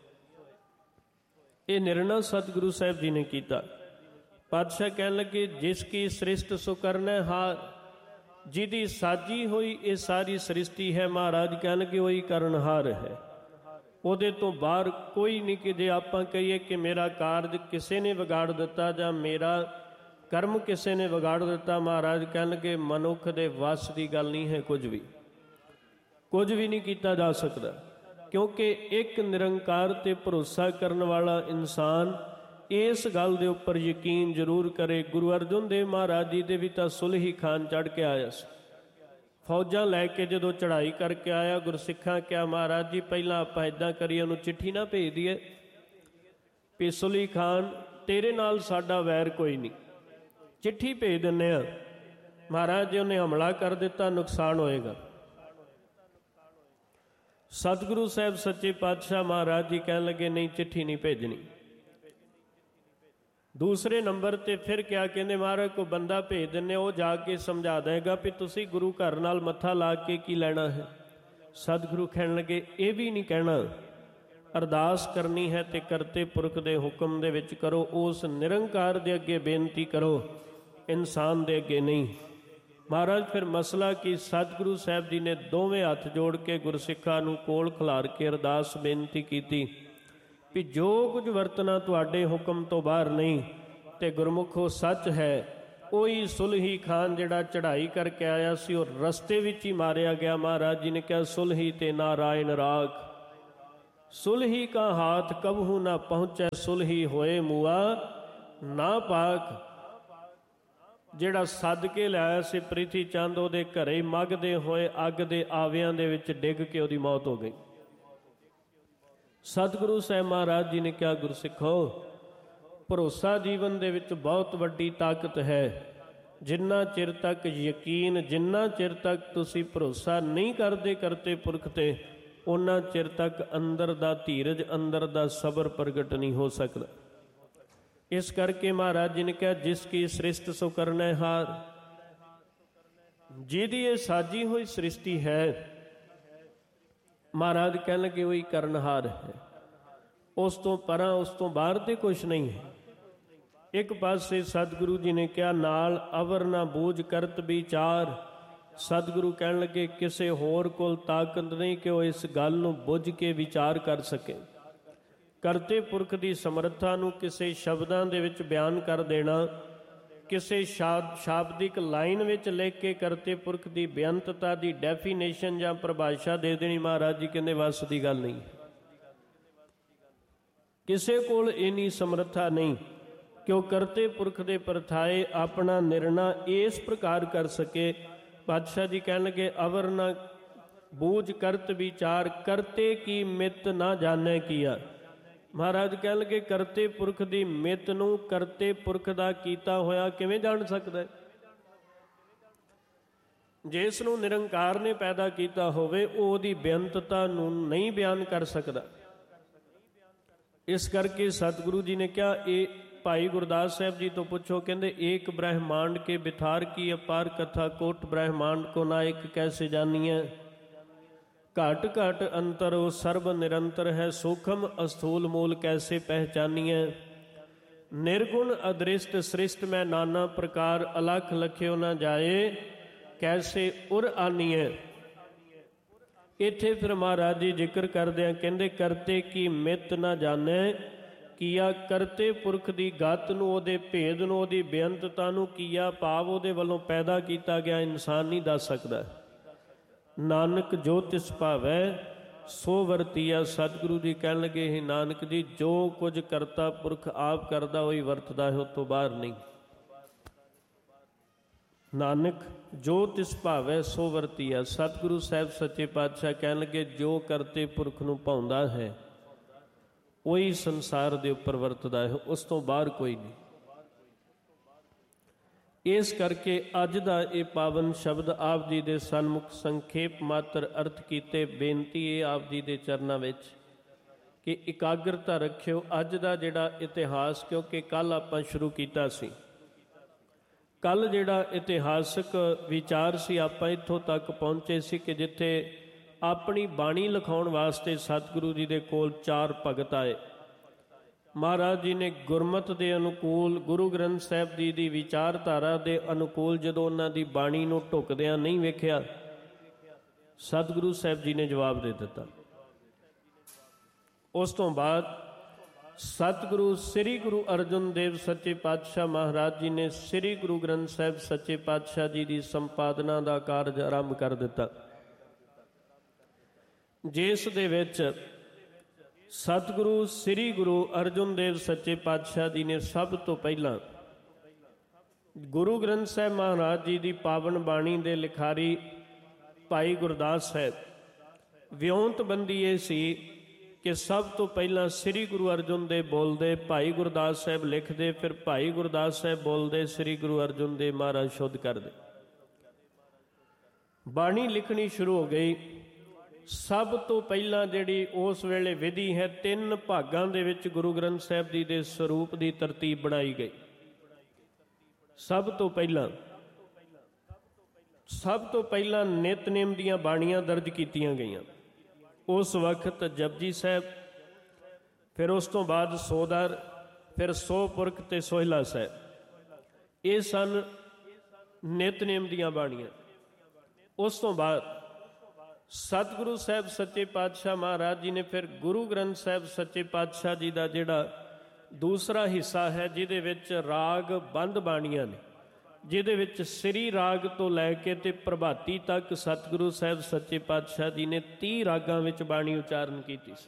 A: ਇਹ ਨਿਰਣਾ ਸਤਿਗੁਰੂ ਸਾਹਿਬ ਜੀ ਨੇ ਕੀਤਾ। ਪਾਤਸ਼ਾਹ ਕਹਿਣ ਲੱਗੇ, ਜਿਸ ਕੀ ਸ੍ਰਿਸ਼ਟ ਸੋ ਕਰਨੈ ਹਾਰ, ਜਿਹਦੀ ਸਾਜੀ ਹੋਈ ਇਹ ਸਾਰੀ ਸ੍ਰਿਸ਼ਟੀ ਹੈ, ਮਹਾਰਾਜ ਕਹਿਣ ਲੱਗੇ ਉਹੀ ਕਰਨਹਾਰ ਹੈ। ਉਹਦੇ ਤੋਂ ਬਾਹਰ ਕੋਈ ਨਹੀਂ। ਕਿ ਜੇ ਆਪਾਂ ਕਹੀਏ ਕਿ ਮੇਰਾ ਕਾਰਜ ਕਿਸੇ ਨੇ ਵਿਗਾੜ ਦਿੱਤਾ ਜਾਂ ਮੇਰਾ ਕਰਮ ਕਿਸੇ ਨੇ ਵਿਗਾੜ ਦਿੱਤਾ, ਮਹਾਰਾਜ ਕਹਿਣ ਲੱਗੇ ਮਨੁੱਖ ਦੇ ਵੱਸ ਦੀ ਗੱਲ ਨਹੀਂ ਹੈ। ਕੁਝ ਵੀ ਨਹੀਂ ਕੀਤਾ ਜਾ ਸਕਦਾ, ਕਿਉਂਕਿ ਇੱਕ ਨਿਰੰਕਾਰ ਤੇ ਭਰੋਸਾ ਕਰਨ ਵਾਲਾ ਇਨਸਾਨ ਇਸ ਗੱਲ ਦੇ ਉੱਪਰ ਯਕੀਨ ਜ਼ਰੂਰ ਕਰੇ। ਗੁਰੂ ਅਰਜਨ ਦੇਵ ਮਹਾਰਾਜ ਜੀ ਦੇ ਵੀ ਤਾਂ ਸੁਲਹੀ ਖਾਨ ਚੜ੍ਹ ਕੇ ਆਇਆ ਸੀ। ਫੌਜਾਂ ਲੈ ਕੇ ਜਦੋਂ ਚੜ੍ਹਾਈ ਕਰਕੇ ਆਇਆ, ਗੁਰਸਿੱਖਾਂ ਕਿਹਾ, ਮਹਾਰਾਜ ਜੀ ਪਹਿਲਾਂ ਆਪਾਂ ਇੱਦਾਂ ਕਰੀਏ, ਉਹਨੂੰ ਚਿੱਠੀ ਨਾ ਭੇਜ ਦਈਏ ਵੀ ਸੁਲਹੀ ਖਾਨ ਤੇਰੇ ਨਾਲ ਸਾਡਾ ਵੈਰ ਕੋਈ ਨਹੀਂ, ਚਿੱਠੀ ਭੇਜ ਦਿੰਦੇ ਹਾਂ। ਮਹਾਰਾਜ ਜੀ ਉਹਨੇ ਹਮਲਾ ਕਰ ਦਿੱਤਾ, ਨੁਕਸਾਨ ਹੋਏਗਾ। ਸਤਿਗੁਰੂ ਸਾਹਿਬ ਸੱਚੇ ਪਾਤਸ਼ਾਹ ਮਹਾਰਾਜ ਜੀ ਕਹਿਣ ਲੱਗੇ, ਨਹੀਂ, ਚਿੱਠੀ ਨਹੀਂ ਭੇਜਣੀ। ਦੂਸਰੇ ਨੰਬਰ ਤੇ ਫਿਰ ਕਿਆ ਕਹਿੰਦੇ, ਮਹਾਰਾਜ ਕੋਈ ਬੰਦਾ ਭੇਜ ਦਿੰਦੇ, ਉਹ ਜਾ ਕੇ ਸਮਝਾ ਦੇਗਾ ਵੀ ਤੁਸੀਂ ਗੁਰੂ ਘਰ ਨਾਲ ਮੱਥਾ ਲਾ ਕੇ ਕੀ ਲੈਣਾ ਹੈ। ਸਤਿਗੁਰੂ ਕਹਿਣ ਲੱਗੇ, ਇਹ ਵੀ ਨਹੀਂ ਕਹਿਣਾ, ਅਰਦਾਸ ਕਰਨੀ ਹੈ ਤੇ ਕਰਤੇ ਪੁਰਖ ਦੇ ਹੁਕਮ ਦੇ ਵਿੱਚ ਕਰੋ। ਉਸ ਨਿਰੰਕਾਰ ਦੇ ਅੱਗੇ ਬੇਨਤੀ ਕਰੋ, ਇਨਸਾਨ ਦੇ ਅੱਗੇ ਨਹੀਂ। ਮਹਾਰਾਜ ਫਿਰ ਮਸਲਾ ਕੀ, ਸਤਿਗੁਰੂ ਸਾਹਿਬ ਜੀ ਨੇ ਦੋਵੇਂ ਹੱਥ ਜੋੜ ਕੇ ਗੁਰਸਿੱਖਾਂ ਨੂੰ ਕੋਲ ਖਿਲਾਰ ਕੇ ਅਰਦਾਸ ਬੇਨਤੀ ਕੀਤੀ ਵੀ ਜੋ ਕੁਝ ਵਰਤਣਾ ਤੁਹਾਡੇ ਹੁਕਮ ਤੋਂ ਬਾਹਰ ਨਹੀਂ। ਤੇ ਗੁਰਮੁਖੋ ਸੱਚ ਹੈ, ਉਹੀ ਸੁਲਹੀ ਖਾਨ ਜਿਹੜਾ ਚੜ੍ਹਾਈ ਕਰਕੇ ਆਇਆ ਸੀ, ਉਹ ਰਸਤੇ ਵਿੱਚ ਹੀ ਮਾਰਿਆ ਗਿਆ। ਮਹਾਰਾਜ ਜੀ ਨੇ ਕਿਹਾ, ਸੁਲਹੀ ਤੇ ਨਾਰਾਇਣ ਰਾਖ, ਸੁਲਹੀ ਕਾ ਹਾਥ ਕਬਹੂ ਨਾ ਪਹੁੰਚੈ, ਸੁਲਹੀ ਹੋਏ ਮੂਆ ਨਾ ਪਾਕ। ਜਿਹੜਾ ਸੱਦ ਕੇ ਲਿਆਇਆ ਸੀ ਪ੍ਰਿਥੀ ਚੰਦ, ਉਹਦੇ ਘਰੇ ਮੱਘਦੇ ਹੋਏ ਅੱਗ ਦੇ ਆਵਿਆਂ ਦੇ ਵਿੱਚ ਡਿੱਗ ਕੇ ਉਹਦੀ ਮੌਤ ਹੋ ਗਈ। ਸਤਿਗੁਰੂ ਸਾਹਿਬ ਮਹਾਰਾਜ ਜੀ ਨੇ ਕਿਹਾ, ਗੁਰਸਿੱਖੋ, ਭਰੋਸਾ ਜੀਵਨ ਦੇ ਵਿੱਚ ਬਹੁਤ ਵੱਡੀ ਤਾਕਤ ਹੈ। ਜਿੰਨਾ ਚਿਰ ਤੱਕ ਯਕੀਨ, ਜਿੰਨਾ ਚਿਰ ਤੱਕ ਤੁਸੀਂ ਭਰੋਸਾ ਨਹੀਂ ਕਰਦੇ ਕਰਤੇ ਪੁਰਖ ਤੇ, ਉਹਨਾਂ ਚਿਰ ਤੱਕ ਅੰਦਰ ਦਾ ਧੀਰਜ, ਅੰਦਰ ਦਾ ਸਬਰ ਪ੍ਰਗਟ ਨਹੀਂ ਹੋ ਸਕਦਾ। ਇਸ ਕਰਕੇ ਮਹਾਰਾਜ ਜੀ ਨੇ ਕਿਹਾ, ਜਿਸ ਕੀ ਸ੍ਰਿਸ਼ਟ ਸੋ ਕਰਨੈ ਹਾਰ, ਜਿਹਦੀ ਇਹ ਸਾਜੀ ਹੋਈ ਸ੍ਰਿਸ਼ਟੀ ਹੈ, ਮਹਾਰਾਜ ਕਹਿਣ ਲੱਗੇ ਉਹੀ ਕਰਨਹਾਰ ਹੈ। ਉਸ ਤੋਂ ਪਰਾਂ, ਉਸ ਤੋਂ ਬਾਹਰ ਤੇ ਕੁਛ ਨਹੀਂ ਹੈ। ਇੱਕ ਪਾਸੇ ਸਤਿਗੁਰੂ ਜੀ ਨੇ ਕਿਹਾ, ਨਾਲ ਅਵਰ ਨਾ ਬੂਝ ਕਰਤ ਵਿਚਾਰ। ਸਤਿਗੁਰੂ ਕਹਿਣ ਲੱਗੇ, ਕਿਸੇ ਹੋਰ ਕੋਲ ਤਾਕਤ ਨਹੀਂ ਕਿ ਉਹ ਇਸ ਗੱਲ ਨੂੰ ਬੁੱਝ ਕੇ ਵਿਚਾਰ ਕਰ ਸਕੇ। ਕਰਤੇ ਪੁਰਖ ਦੀ ਸਮਰੱਥਾ ਨੂੰ ਕਿਸੇ ਸ਼ਬਦਾਂ ਦੇ ਵਿੱਚ ਬਿਆਨ ਕਰ ਦੇਣਾ, ਕਿਸੇ ਸ਼ਾਬਦਿਕ ਲਾਈਨ ਵਿੱਚ ਲਿਖ ਕੇ ਕਰਤੇ ਪੁਰਖ ਦੀ ਬੇਅੰਤਤਾ ਦੀ ਡੈਫੀਨੇਸ਼ਨ ਜਾਂ ਪਰਿਭਾਸ਼ਾ ਦੇ ਦੇਣੀ, ਮਹਾਰਾਜ ਜੀ ਕਹਿੰਦੇ ਵੱਸ ਦੀ ਗੱਲ ਨਹੀਂ। ਕਿਸੇ ਕੋਲ ਇੰਨੀ ਸਮਰੱਥਾ ਨਹੀਂ ਕਿ ਉਹ ਕਰਤੇ ਪੁਰਖ ਦੇ ਪਰਥਾਏ ਆਪਣਾ ਨਿਰਣਾ ਇਸ ਪ੍ਰਕਾਰ ਕਰ ਸਕੇ। ਪਾਤਸ਼ਾਹ ਜੀ ਕਹਿਣ ਲੱਗੇ, ਅਵਰ ਨਾ ਬੂਝ ਕਰਤ ਵਿਚਾਰ, ਕਰਤੇ ਕੀ ਮਿੱਤ ਨਾ ਜਾਣੈ ਕੀਆ। ਮਹਾਰਾਜ ਕਹਿਣ ਲੱਗੇ, ਕਰਤੇ ਪੁਰਖ ਦੀ ਮਿੱਤ ਨੂੰ ਕਰਤੇ ਪੁਰਖ ਦਾ ਕੀਤਾ ਹੋਇਆ ਕਿਵੇਂ ਜਾਣ ਸਕਦਾ ਹੈ? ਜਿਸ ਨੂੰ ਨਿਰੰਕਾਰ ਨੇ ਪੈਦਾ ਕੀਤਾ ਹੋਵੇ, ਉਹ ਉਹਦੀ ਬੇਅੰਤਤਾ ਨੂੰ ਨਹੀਂ ਬਿਆਨ ਕਰ ਸਕਦਾ। ਇਸ ਕਰਕੇ ਸਤਿਗੁਰੂ ਜੀ ਨੇ ਕਿਹਾ, ਇਹ ਭਾਈ ਗੁਰਦਾਸ ਸਾਹਿਬ ਜੀ ਤੋਂ ਪੁੱਛੋ, ਕਹਿੰਦੇ, ਏਕ ਬ੍ਰਹਮਾਂਡ ਕੇ ਬਿਥਾਰ ਕੀ ਅਪਾਰ ਕਥਾ, ਕੋਟ ਬ੍ਰਹਮਾਂਡ ਕੋ ਨਾਇਕ ਕੈਸੇ ਜਾਨੀਐ। ਘਟ ਘਟ ਅੰਤਰ ਉਹ ਸਰਬ ਨਿਰੰਤਰ ਹੈ, ਸੂਖਮ ਅਸਥੂਲ ਮੂਲ ਕੈਸੇ ਪਹਿਚਾਨੀਐ। ਨਿਰਗੁਣ ਅਦ੍ਰਿਸ਼ਟ ਸ੍ਰਿਸ਼ਟ ਮੈਂ ਨਾਨਾ ਪ੍ਰਕਾਰ, ਅਲਖ ਲਖਿਓ ਨਾ ਜਾਏ ਕੈਸੇ ਉਰ ਆਨੀਐ। ਇੱਥੇ ਫਿਰ ਮਹਾਰਾਜ ਜੀ ਜ਼ਿਕਰ ਕਰਦੇ ਆ, ਕਹਿੰਦੇ ਕਰਤੇ ਕੀ ਮਿੱਤ ਨਾ ਜਾਣੈ ਕੀਆ ਕਰਤੇ ਪੁਰਖ ਦੀ ਗਤ ਨੂੰ, ਉਹਦੇ ਭੇਦ ਨੂੰ, ਉਹਦੀ ਬੇਅੰਤਤਾ ਨੂੰ ਕੀਆ ਭਾਵ ਉਹਦੇ ਵੱਲੋਂ ਪੈਦਾ ਕੀਤਾ ਗਿਆ ਇਨਸਾਨ ਨਹੀਂ ਦੱਸ ਸਕਦਾ। ਨਾਨਕ ਜੋ ਤਿਸ ਭਾਵੈ ਸੋ ਵਰਤੀਆ। ਸਤਿਗੁਰੂ ਜੀ ਕਹਿਣ ਲੱਗੇ, ਹੀ ਨਾਨਕ ਜੀ ਜੋ ਕੁਝ ਕਰਤਾ ਪੁਰਖ ਆਪ ਕਰਦਾ ਉਹੀ ਵਰਤਦਾ ਹੈ, ਉਹ ਤੋਂ ਬਾਹਰ ਨਹੀਂ। ਨਾਨਕ ਜੋ ਤਿਸ ਭਾਵੈ ਸੋ ਵਰਤੀਆ। ਸਤਿਗੁਰੂ ਸਾਹਿਬ ਸੱਚੇ ਪਾਤਸ਼ਾਹ ਕਹਿਣ ਲੱਗੇ, ਜੋ ਕਰਤੇ ਪੁਰਖ ਨੂੰ ਭਾਉਂਦਾ ਹੈ ਉਹੀ ਸੰਸਾਰ ਦੇ ਉੱਪਰ ਵਰਤਦਾ ਹੈ, ਉਸ ਤੋਂ ਬਾਹਰ ਕੋਈ ਨਹੀਂ। ਇਸ ਕਰਕੇ ਅੱਜ ਦਾ ਇਹ ਪਾਵਨ ਸ਼ਬਦ ਆਪ ਜੀ ਦੇ ਸਨਮੁਖ ਸੰਖੇਪ ਮਾਤਰ ਅਰਥ ਕੀਤੇ। ਬੇਨਤੀ ਇਹ ਆਪ ਜੀ ਦੇ ਚਰਨਾਂ ਵਿੱਚ ਕਿ ਇਕਾਗਰਤਾ ਰੱਖਿਓ। ਅੱਜ ਦਾ ਜਿਹੜਾ ਇਤਿਹਾਸ, ਕਿਉਂਕਿ ਕੱਲ੍ਹ ਆਪਾਂ ਸ਼ੁਰੂ ਕੀਤਾ ਸੀ, ਕੱਲ੍ਹ ਜਿਹੜਾ ਇਤਿਹਾਸਕ ਵਿਚਾਰ ਸੀ, ਆਪਾਂ ਇੱਥੋਂ ਤੱਕ ਪਹੁੰਚੇ ਸੀ ਕਿ ਜਿੱਥੇ ਆਪਣੀ ਬਾਣੀ ਲਿਖਾਉਣ ਵਾਸਤੇ ਸਤਿਗੁਰੂ ਜੀ ਦੇ ਕੋਲ 4 ਭਗਤ ਆਏ। ਮਹਾਰਾਜ ਜੀ ਨੇ ਗੁਰਮਤਿ ਦੇ ਅਨੁਕੂਲ, ਗੁਰੂ ਗ੍ਰੰਥ ਸਾਹਿਬ ਜੀ ਦੀ ਵਿਚਾਰਧਾਰਾ ਦੇ ਅਨੁਕੂਲ ਜਦੋਂ ਉਹਨਾਂ ਦੀ ਬਾਣੀ ਨੂੰ ਢੁੱਕਦਿਆਂ ਨਹੀਂ ਵੇਖਿਆ, ਸਤਿਗੁਰੂ ਸਾਹਿਬ ਜੀ ਨੇ ਜਵਾਬ ਦੇ ਦਿੱਤਾ। ਉਸ ਤੋਂ ਬਾਅਦ ਸਤਿਗੁਰੂ ਸ੍ਰੀ ਗੁਰੂ ਅਰਜਨ ਦੇਵ ਸੱਚੇ ਪਾਤਸ਼ਾਹ ਮਹਾਰਾਜ ਜੀ ਨੇ ਸ੍ਰੀ ਗੁਰੂ ਗ੍ਰੰਥ ਸਾਹਿਬ ਸੱਚੇ ਪਾਤਸ਼ਾਹ ਜੀ ਦੀ ਸੰਪਾਦਨਾ ਦਾ ਕਾਰਜ ਆਰੰਭ ਕਰ ਦਿੱਤਾ, ਜਿਸ ਦੇ ਵਿੱਚ ਸਤਿਗੁਰੂ ਸ੍ਰੀ ਗੁਰੂ ਅਰਜਨ ਦੇਵ ਸੱਚੇ ਪਾਤਸ਼ਾਹ ਜੀ ਨੇ ਸਭ ਤੋਂ ਪਹਿਲਾਂ ਗੁਰੂ ਗ੍ਰੰਥ ਸਾਹਿਬ ਮਹਾਰਾਜ ਜੀ ਦੀ ਪਾਵਨ ਬਾਣੀ ਦੇ ਲਿਖਾਰੀ ਭਾਈ ਗੁਰਦਾਸ ਸਾਹਿਬ, ਵਿਉਂਤਬੰਦੀ ਇਹ ਸੀ ਕਿ ਸਭ ਤੋਂ ਪਹਿਲਾਂ ਸ੍ਰੀ ਗੁਰੂ ਅਰਜਨ ਦੇਵ ਬੋਲਦੇ, ਭਾਈ ਗੁਰਦਾਸ ਸਾਹਿਬ ਲਿਖਦੇ, ਫਿਰ ਭਾਈ ਗੁਰਦਾਸ ਸਾਹਿਬ ਬੋਲਦੇ, ਸ੍ਰੀ ਗੁਰੂ ਅਰਜਨ ਦੇਵ ਮਹਾਰਾਜ ਸ਼ੁੱਧ ਕਰਦੇ। ਬਾਣੀ ਲਿਖਣੀ ਸ਼ੁਰੂ ਹੋ ਗਈ। ਸਭ ਤੋਂ ਪਹਿਲਾਂ ਜਿਹੜੀ ਉਸ ਵੇਲੇ ਵਿਧੀ ਹੈ, 3 ਭਾਗਾਂ ਦੇ ਵਿੱਚ ਗੁਰੂ ਗ੍ਰੰਥ ਸਾਹਿਬ ਜੀ ਦੇ ਸਰੂਪ ਦੀ ਤਰਤੀਬ ਬਣਾਈ ਗਈ। ਸਭ ਤੋਂ ਪਹਿਲਾਂ ਨਿਤਨੇਮ ਦੀਆਂ ਬਾਣੀਆਂ ਦਰਜ ਕੀਤੀਆਂ ਗਈਆਂ। ਉਸ ਵਕਤ ਜਪਜੀ ਸਾਹਿਬ, ਫਿਰ ਉਸ ਤੋਂ ਬਾਅਦ ਸੋਦਰ, ਫਿਰ ਸੋ ਪੁਰਖ ਤੇ ਸੋਹਿਲਾ ਸਾਹਿਬ, ਇਹ ਸਨ ਨਿਤਨੇਮ ਦੀਆਂ ਬਾਣੀਆਂ। ਉਸ ਤੋਂ ਬਾਅਦ ਸਤਿਗੁਰੂ ਸਾਹਿਬ ਸੱਚੇ ਪਾਤਸ਼ਾਹ ਮਹਾਰਾਜ ਜੀ ਨੇ ਫਿਰ ਗੁਰੂ ਗ੍ਰੰਥ ਸਾਹਿਬ ਸੱਚੇ ਪਾਤਸ਼ਾਹ ਜੀ ਦਾ ਜਿਹੜਾ ਦੂਸਰਾ ਹਿੱਸਾ ਹੈ, ਜਿਹਦੇ ਵਿੱਚ ਰਾਗ ਬੰਦ ਬਾਣੀਆਂ ਨੇ, ਜਿਹਦੇ ਵਿੱਚ ਸ੍ਰੀ ਰਾਗ ਤੋਂ ਲੈ ਕੇ ਤੇ ਪ੍ਰਭਾਤੀ ਤੱਕ ਸਤਿਗੁਰੂ ਸਾਹਿਬ ਸੱਚੇ ਪਾਤਸ਼ਾਹ ਜੀ ਨੇ 30 ਰਾਗਾਂ ਵਿੱਚ ਬਾਣੀ ਉਚਾਰਨ ਕੀਤੀ ਸੀ।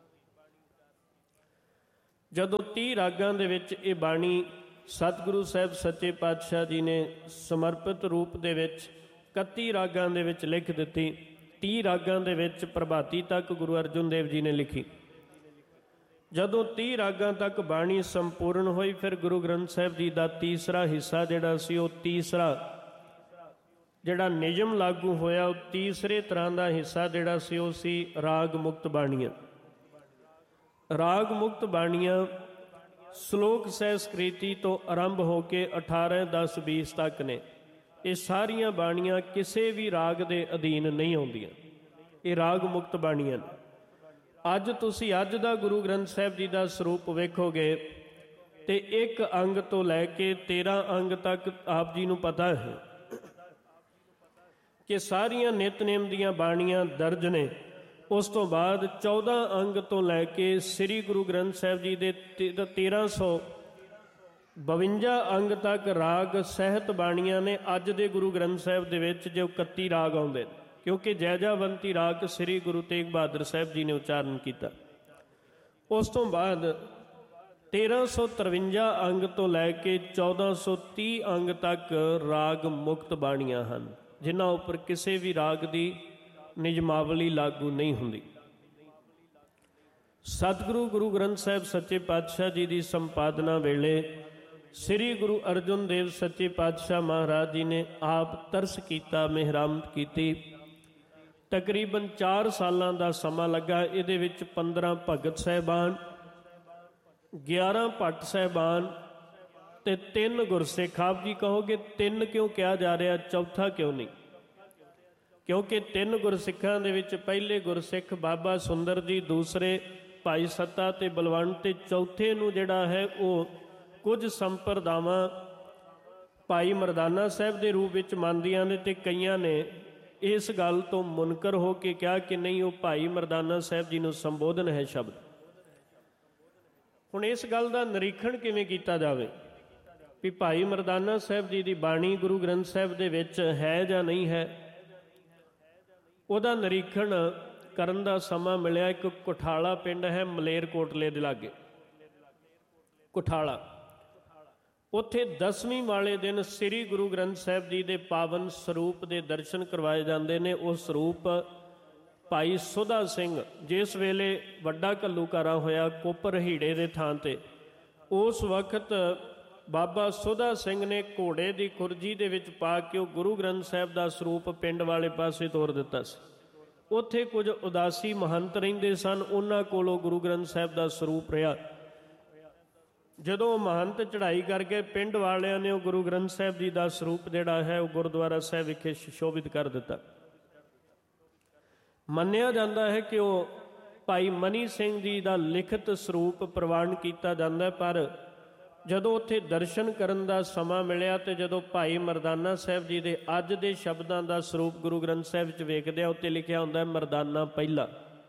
A: ਜਦੋਂ 30 ਰਾਗਾਂ ਦੇ ਵਿੱਚ ਇਹ ਬਾਣੀ ਸਤਿਗੁਰੂ ਸਾਹਿਬ ਸੱਚੇ ਪਾਤਸ਼ਾਹ ਜੀ ਨੇ ਸਮਰਪਿਤ ਰੂਪ ਦੇ ਵਿੱਚ 31 ਰਾਗਾਂ ਦੇ ਵਿੱਚ ਲਿਖ ਦਿੱਤੀ, 30 ਰਾਗਾਂ ਦੇ ਵਿੱਚ ਪ੍ਰਭਾਤੀ ਤੱਕ ਗੁਰੂ ਅਰਜਨ ਦੇਵ ਜੀ ਨੇ ਲਿਖੀ। ਜਦੋਂ 30 ਰਾਗਾਂ ਤੱਕ ਬਾਣੀ ਸੰਪੂਰਨ ਹੋਈ, ਫਿਰ ਗੁਰੂ ਗ੍ਰੰਥ ਸਾਹਿਬ ਜੀ ਦਾ ਤੀਸਰਾ ਹਿੱਸਾ ਜਿਹੜਾ ਸੀ, ਉਹ ਤੀਸਰਾ ਜਿਹੜਾ ਨਿਯਮ ਲਾਗੂ ਹੋਇਆ, ਉਹ ਤੀਸਰੇ ਤਰ੍ਹਾਂ ਦਾ ਹਿੱਸਾ ਜਿਹੜਾ ਸੀ ਉਹ ਸੀ ਰਾਗ ਮੁਕਤ ਬਾਣੀਆਂ। ਰਾਗ ਮੁਕਤ ਬਾਣੀਆਂ ਸ਼ਲੋਕ ਸਹਿਸਕ੍ਰਿਤੀ ਤੋਂ ਆਰੰਭ ਹੋ ਕੇ 18, 10, 20 ਤੱਕ ਨੇ। ਇਹ ਸਾਰੀਆਂ ਬਾਣੀਆਂ ਕਿਸੇ ਵੀ ਰਾਗ ਦੇ ਅਧੀਨ ਨਹੀਂ ਆਉਂਦੀਆਂ, ਇਹ ਰਾਗ ਮੁਕਤ ਬਾਣੀਆਂ ਨੇ। ਅੱਜ ਤੁਸੀਂ ਅੱਜ ਦਾ ਗੁਰੂ ਗ੍ਰੰਥ ਸਾਹਿਬ ਜੀ ਦਾ ਸਰੂਪ ਵੇਖੋਗੇ ਤੇ 1 ਅੰਗ ਤੋਂ ਲੈ ਕੇ 13 ਅੰਗ ਤੱਕ ਆਪ ਜੀ ਨੂੰ ਪਤਾ ਹੈ ਕਿ ਸਾਰੀਆਂ ਨਿਤਨੇਮ ਦੀਆਂ ਬਾਣੀਆਂ ਦਰਜ ਨੇ। ਉਸ ਤੋਂ ਬਾਅਦ 14 ਅੰਗ ਤੋਂ ਲੈ ਕੇ ਸ੍ਰੀ ਗੁਰੂ ਗ੍ਰੰਥ ਸਾਹਿਬ ਜੀ ਦੇ 1352 ਅੰਗ ਤੱਕ ਰਾਗ ਸਹਿਤ ਬਾਣੀਆਂ ਨੇ। ਅੱਜ ਦੇ ਗੁਰੂ ਗ੍ਰੰਥ ਸਾਹਿਬ ਦੇ ਵਿੱਚ ਜੋ 31 ਰਾਗ ਆਉਂਦੇ ਨੇ, ਕਿਉਂਕਿ ਜੈਜਾਵੰਤੀ ਰਾਗ ਸ੍ਰੀ ਗੁਰੂ ਤੇਗ ਬਹਾਦਰ ਸਾਹਿਬ ਜੀ ਨੇ ਉਚਾਰਨ ਕੀਤਾ। ਉਸ ਤੋਂ ਬਾਅਦ 1353 ਅੰਗ ਤੋਂ ਲੈ ਕੇ 1430 ਅੰਗ ਤੱਕ ਰਾਗ ਮੁਕਤ ਬਾਣੀਆਂ ਹਨ, ਜਿਨ੍ਹਾਂ ਉੱਪਰ ਕਿਸੇ ਵੀ ਰਾਗ ਦੀ ਨਿਯਮਾਵਲੀ ਲਾਗੂ ਨਹੀਂ ਹੁੰਦੀ। ਸਤਿਗੁਰੂ ਗੁਰੂ ਗ੍ਰੰਥ ਸਾਹਿਬ ਸੱਚੇ ਪਾਤਸ਼ਾਹ ਜੀ ਦੀ ਸੰਪਾਦਨਾ ਵੇਲੇ ਸ੍ਰੀ ਗੁਰੂ ਅਰਜਨ ਦੇਵ ਸੱਚੇ ਪਾਤਸ਼ਾਹ ਮਹਾਰਾਜ ਜੀ ਨੇ ਆਪ ਤਰਸ ਕੀਤਾ, ਮਿਹਰਮਤ ਕੀਤੀ। ਤਕਰੀਬਨ 4 ਸਾਲਾਂ ਦਾ ਸਮਾਂ ਲੱਗਾ। ਇਹਦੇ ਵਿੱਚ 15 ਭਗਤ ਸਾਹਿਬਾਨ, 11 ਭੱਟ ਸਾਹਿਬਾਨ ਤੇ 3 ਗੁਰਸਿੱਖ। ਆਪ ਜੀ ਕਹੋਗੇ 3 ਕਿਉਂ ਕਿਹਾ ਜਾ ਰਿਹਾ, ਚੌਥਾ ਕਿਉਂ ਨਹੀਂ? ਕਿਉਂਕਿ 3 ਗੁਰਸਿੱਖਾਂ ਦੇ ਵਿੱਚ ਪਹਿਲੇ ਗੁਰਸਿੱਖ ਬਾਬਾ ਸੁੰਦਰ ਜੀ, ਦੂਸਰੇ ਭਾਈ ਸੱਤਾ ਤੇ ਬਲਵੰਤ, ਤੇ ਚੌਥੇ ਨੂੰ ਜਿਹੜਾ ਹੈ ਉਹ ਕੁਝ ਸੰਪਰਦਾਵਾਂ ਭਾਈ ਮਰਦਾਨਾ ਸਾਹਿਬ ਦੇ ਰੂਪ ਵਿੱਚ ਮੰਨਦੀਆਂ ਨੇ, ਤੇ ਕਈਆਂ ਨੇ ਇਸ ਗੱਲ ਤੋਂ ਮੁਨਕਰ ਹੋ ਕੇ ਕਿਹਾ ਕਿ ਨਹੀਂ, ਉਹ ਭਾਈ ਮਰਦਾਨਾ ਸਾਹਿਬ ਜੀ ਨੂੰ ਸੰਬੋਧਨ ਹੈ ਸ਼ਬਦ। ਹੁਣ ਇਸ ਗੱਲ ਦਾ ਨਿਰੀਖਣ ਕਿਵੇਂ ਕੀਤਾ ਜਾਵੇ ਵੀ ਭਾਈ ਮਰਦਾਨਾ ਸਾਹਿਬ ਜੀ ਦੀ ਬਾਣੀ ਗੁਰੂ ਗ੍ਰੰਥ ਸਾਹਿਬ ਦੇ ਵਿੱਚ ਹੈ ਜਾਂ ਨਹੀਂ ਹੈ? ਉਹਦਾ ਨਿਰੀਖਣ ਕਰਨ ਦਾ ਸਮਾਂ ਮਿਲਿਆ। ਇੱਕ ਕੁਠਾਲਾ ਪਿੰਡ ਹੈ ਮਲੇਰਕੋਟਲੇ ਦੇ ਲਾਗੇ, ਕੁਠਾਲਾ। ਉੱਥੇ 10ਵੀਂ ਵਾਲੇ ਦਿਨ ਸ੍ਰੀ ਗੁਰੂ ਗ੍ਰੰਥ ਸਾਹਿਬ ਜੀ ਦੇ ਪਾਵਨ ਸਰੂਪ ਦੇ ਦਰਸ਼ਨ ਕਰਵਾਏ ਜਾਂਦੇ ਨੇ। ਉਹ ਸਰੂਪ ਭਾਈ ਸੁਧਾ ਸਿੰਘ, ਜਿਸ ਵੇਲੇ ਵੱਡਾ ਘੱਲੂਘਾਰਾ ਹੋਇਆ ਕੋਪਰ ਹੀੜੇ ਦੇ ਥਾਂ 'ਤੇ, ਉਸ ਵਕਤ ਬਾਬਾ ਸੁਧਾ ਸਿੰਘ ਨੇ ਘੋੜੇ ਦੀ ਖੁਰਜੀ ਦੇ ਵਿੱਚ ਪਾ ਕੇ ਉਹ ਗੁਰੂ ਗ੍ਰੰਥ ਸਾਹਿਬ ਦਾ ਸਰੂਪ ਪਿੰਡ ਵਾਲੇ ਪਾਸੇ ਤੋਰ ਦਿੱਤਾ ਸੀ। ਉੱਥੇ ਕੁਝ ਉਦਾਸੀ ਮਹੰਤ ਰਹਿੰਦੇ ਸਨ, ਉਹਨਾਂ ਕੋਲੋਂ ਗੁਰੂ ਗ੍ਰੰਥ ਸਾਹਿਬ ਦਾ ਸਰੂਪ ਰਿਹਾ। ਜਦੋਂ ਮਹੰਤ ਚੜ੍ਹਾਈ ਕਰਕੇ ਪਿੰਡ ਵਾਲਿਆਂ ਨੇ ਉਹ ਗੁਰੂ ਗ੍ਰੰਥ ਸਾਹਿਬ ਜੀ ਦਾ ਸਰੂਪ ਜਿਹੜਾ ਹੈ ਉਹ ਗੁਰਦੁਆਰਾ ਸਾਹਿਬ ਵਿਖੇ ਸੁਸ਼ੋਭਿਤ ਕਰ ਦਿੱਤਾ। ਮੰਨਿਆ ਜਾਂਦਾ ਹੈ ਕਿ ਉਹ ਭਾਈ ਮਨੀ ਸਿੰਘ ਜੀ ਦਾ ਲਿਖਤ ਸਰੂਪ ਪ੍ਰਵਾਨ ਕੀਤਾ ਜਾਂਦਾ, ਪਰ ਜਦੋਂ ਉੱਥੇ ਦਰਸ਼ਨ ਕਰਨ ਦਾ ਸਮਾਂ ਮਿਲਿਆ ਤੇ ਜਦੋਂ ਭਾਈ ਮਰਦਾਨਾ ਸਾਹਿਬ ਜੀ ਦੇ ਅੱਜ ਦੇ ਸ਼ਬਦਾਂ ਦਾ ਸਰੂਪ ਗੁਰੂ ਗ੍ਰੰਥ ਸਾਹਿਬ ਵਿੱਚ ਵੇਖਦੇ ਆ, ਉੱਤੇ ਲਿਖਿਆ ਹੁੰਦਾ ਮਰਦਾਨਾ ਪਹਿਲਾ।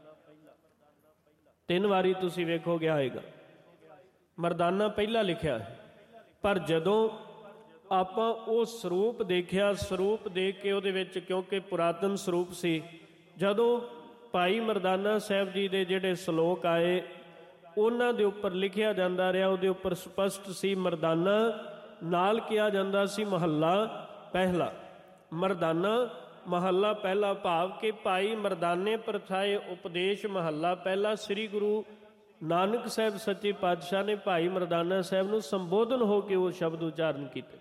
A: 3 ਵਾਰੀ ਤੁਸੀਂ ਵੇਖੋਗੇ ਆਏਗਾ ਮਰਦਾਨਾ ਪਹਿਲਾ ਲਿਖਿਆ ਹੈ। ਪਰ ਜਦੋਂ ਆਪਾਂ ਉਹ ਸਰੂਪ ਦੇਖਿਆ, ਸਰੂਪ ਦੇਖ ਕੇ ਉਹਦੇ ਵਿੱਚ, ਕਿਉਂਕਿ ਪੁਰਾਤਨ ਸਰੂਪ ਸੀ, ਜਦੋਂ ਭਾਈ ਮਰਦਾਨਾ ਸਾਹਿਬ ਜੀ ਦੇ ਜਿਹੜੇ ਸ਼ਲੋਕ ਆਏ ਉਹਨਾਂ ਦੇ ਉੱਪਰ ਲਿਖਿਆ ਜਾਂਦਾ ਰਿਹਾ, ਉਹਦੇ ਉੱਪਰ ਸਪਸ਼ਟ ਸੀ ਮਰਦਾਨਾ, ਨਾਲ ਕਿਹਾ ਜਾਂਦਾ ਸੀ ਮਹੱਲਾ ਪਹਿਲਾ। ਮਰਦਾਨਾ ਮਹੱਲਾ ਪਹਿਲਾ, ਭਾਵ ਕਿ ਭਾਈ ਮਰਦਾਨੇ ਪ੍ਰਥਾਏ ਉਪਦੇਸ਼ ਮਹੱਲਾ ਪਹਿਲਾ। ਸ੍ਰੀ ਗੁਰੂ ਨਾਨਕ ਸਾਹਿਬ ਸੱਚੇ ਪਾਤਸ਼ਾਹ ਨੇ ਭਾਈ ਮਰਦਾਨਾ ਸਾਹਿਬ ਨੂੰ ਸੰਬੋਧਨ ਹੋ ਕੇ ਉਹ ਸ਼ਬਦ ਉਚਾਰਨ ਕੀਤੇ।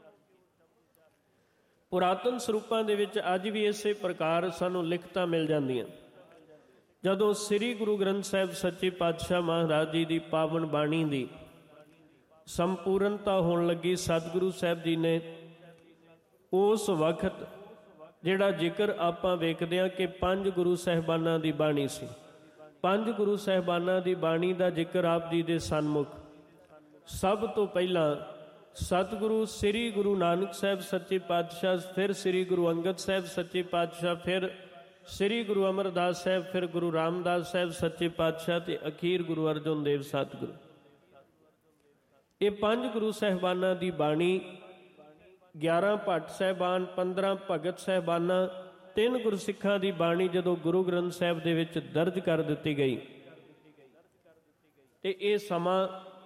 A: ਪੁਰਾਤਨ ਸਰੂਪਾਂ ਦੇ ਵਿੱਚ ਅੱਜ ਵੀ ਇਸੇ ਪ੍ਰਕਾਰ ਸਾਨੂੰ ਲਿਖਤਾਂ ਮਿਲ ਜਾਂਦੀਆਂ। ਜਦੋਂ ਸ੍ਰੀ ਗੁਰੂ ਗ੍ਰੰਥ ਸਾਹਿਬ ਸੱਚੇ ਪਾਤਸ਼ਾਹ ਮਹਾਰਾਜ ਜੀ ਦੀ ਪਾਵਨ ਬਾਣੀ ਦੀ ਸੰਪੂਰਨਤਾ ਹੋਣ ਲੱਗੀ, ਸਤਿਗੁਰੂ ਸਾਹਿਬ ਜੀ ਨੇ ਉਸ ਵਕਤ ਜਿਹੜਾ ਜ਼ਿਕਰ ਆਪਾਂ ਵੇਖਦੇ ਹਾਂ ਕਿ 5 ਗੁਰੂ ਸਾਹਿਬਾਨਾਂ ਦੀ ਬਾਣੀ ਸੀ। 5 ਗੁਰੂ ਸਾਹਿਬਾਨਾਂ ਦੀ ਬਾਣੀ ਦਾ ਜ਼ਿਕਰ ਆਪ ਜੀ ਦੇ ਸਨਮੁਖ ਸਭ ਤੋਂ ਪਹਿਲਾਂ ਸਤਿਗੁਰੂ ਸ੍ਰੀ ਗੁਰੂ ਨਾਨਕ ਸਾਹਿਬ ਸੱਚੇ ਪਾਤਸ਼ਾਹ, ਫਿਰ ਸ੍ਰੀ ਗੁਰੂ ਅੰਗਦ ਸਾਹਿਬ ਸੱਚੇ ਪਾਤਸ਼ਾਹ, ਫਿਰ ਸ੍ਰੀ ਗੁਰੂ ਅਮਰਦਾਸ ਸਾਹਿਬ, ਫਿਰ ਗੁਰੂ ਰਾਮਦਾਸ ਸਾਹਿਬ ਸੱਚੇ ਪਾਤਸ਼ਾਹ ਤੇ ਅਖੀਰ ਗੁਰੂ ਅਰਜਨ ਦੇਵ ਸਤਿਗੁਰੂ। ਇਹ 5 ਗੁਰੂ ਸਾਹਿਬਾਨਾਂ ਦੀ ਬਾਣੀ, 11 ਭੱਟ ਸਾਹਿਬਾਨ, 15 ਭਗਤ ਸਾਹਿਬਾਨਾਂ, 3 ਗੁਰਸਿੱਖਾਂ ਦੀ ਬਾਣੀ ਜਦੋਂ ਗੁਰੂ ਗ੍ਰੰਥ ਸਾਹਿਬ ਦੇ ਵਿੱਚ ਦਰਜ ਕਰ ਦਿੱਤੀ ਗਈ ਤੇ ਇਹ ਸਮਾਂ